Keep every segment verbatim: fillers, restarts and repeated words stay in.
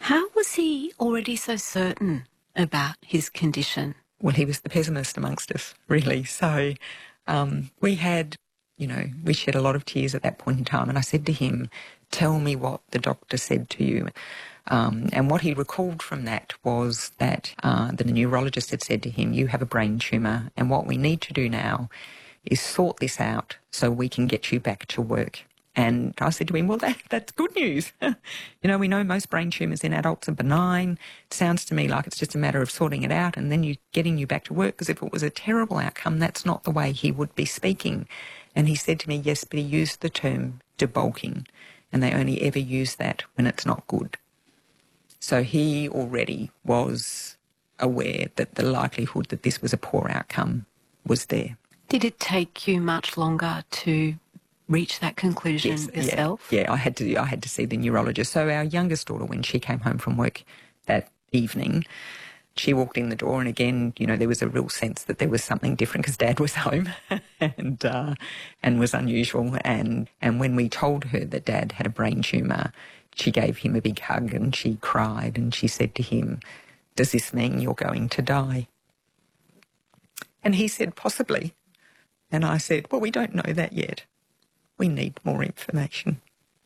How was he already so certain about his condition? Well, he was the pessimist amongst us, really. So um, we had, you know, we shed a lot of tears at that point in time. And I said to him, tell me what the doctor said to you. Um, and what he recalled from that was that uh, the neurologist had said to him, you have a brain tumour, and what we need to do now is sort this out so we can get you back to work. And I said to him, well, that, that's good news. you know, we know most brain tumours in adults are benign. It sounds to me like it's just a matter of sorting it out and then you getting you back to work, because if it was a terrible outcome, that's not the way he would be speaking. And he said to me, yes, but he used the term debulking, and they only ever use that when it's not good. So he already was aware that the likelihood that this was a poor outcome was there. Did it take you much longer to reach that conclusion yes, yourself? Yeah, yeah, I had to I had to see the neurologist. So our youngest daughter, when she came home from work that evening, she walked in the door, and again, you know, there was a real sense that there was something different because Dad was home and uh, and was unusual. And, and when we told her that Dad had a brain tumour, she gave him a big hug and she cried and she said to him, does this mean you're going to die? And he said, possibly. And I said, well, we don't know that yet. We need more information.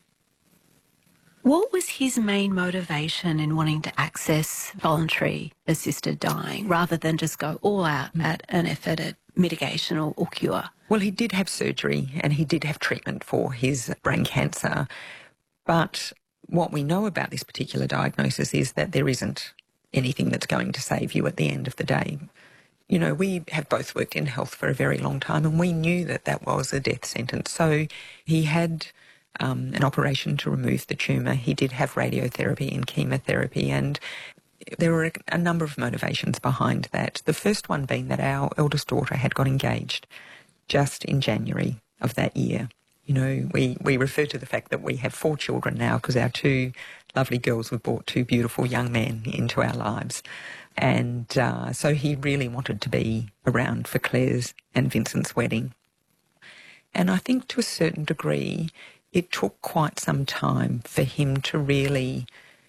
What was his main motivation in wanting to access voluntary assisted dying rather than just go all out mm. at an effort at mitigation or, or cure? Well, he did have surgery and he did have treatment for his brain cancer. But what we know about this particular diagnosis is that there isn't anything that's going to save you at the end of the day. You know, we have both worked in health for a very long time and we knew that that was a death sentence. So he had um, an operation to remove the tumour. He did have radiotherapy and chemotherapy, and there were a, a number of motivations behind that. The first one being that our eldest daughter had got engaged just in January of that year. You know, we, we refer to the fact that we have four children now because our two lovely girls have brought two beautiful young men into our lives. And uh, so he really wanted to be around for Claire's and Vincent's wedding. And I think to a certain degree, it took quite some time for him to really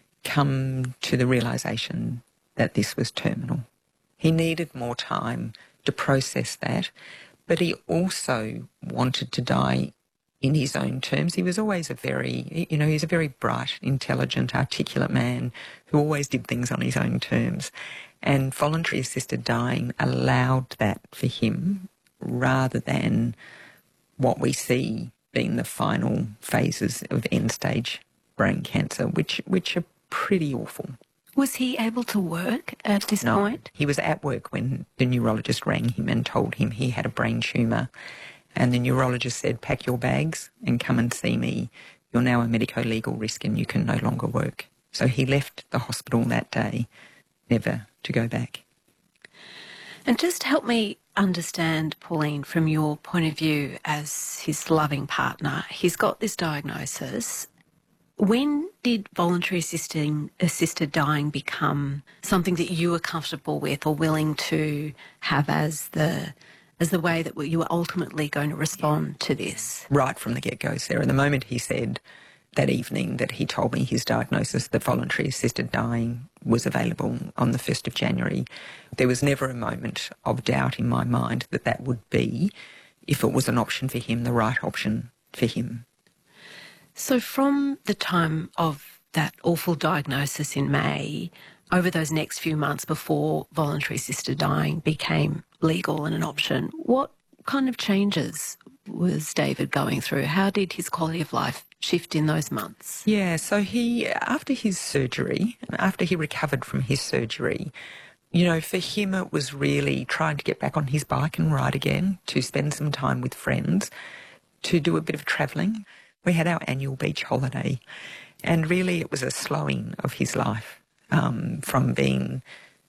come to the realisation that this was terminal. He needed more time to process that, but he also wanted to die in his own terms. He was always a very, you know, he's a very bright, intelligent, articulate man who always did things on his own terms. And voluntary assisted dying allowed that for him rather than what we see being the final phases of end-stage brain cancer, which, which are pretty awful. Was he able to work at this no, point? He was at work when the neurologist rang him and told him he had a brain tumour. And the neurologist said, pack your bags and come and see me. You're now a medico-legal risk and you can no longer work. So he left the hospital that day, never to go back. And just help me understand, Pauline, from your point of view as his loving partner. He's got this diagnosis. When did voluntary assisting, assisted dying become something that you were comfortable with or willing to have as the as the way that you were ultimately going to respond to this? Right from the get-go, Sarah. The moment he said that evening that he told me his diagnosis, that voluntary assisted dying was available on the first of January, there was never a moment of doubt in my mind that that would be, if it was an option for him, the right option for him. So from the time of that awful diagnosis in May, over those next few months before voluntary assisted dying became legal and an option, what kind of changes was David going through? How did his quality of life shift in those months? Yeah, so he, after his surgery, after he recovered from his surgery, you know, for him it was really trying to get back on his bike and ride again, to spend some time with friends, to do a bit of travelling. We had our annual beach holiday, and really it was a slowing of his life. Um, from being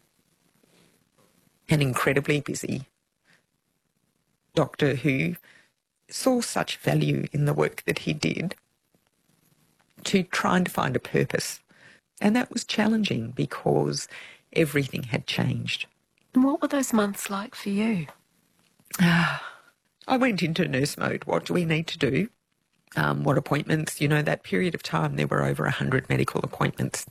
an incredibly busy doctor who saw such value in the work that he did, to trying to find a purpose. And that was challenging because everything had changed. And what were those months like for you? I went into nurse mode. What do we need to do? Um, what appointments? You know, that period of time there were over one hundred medical appointments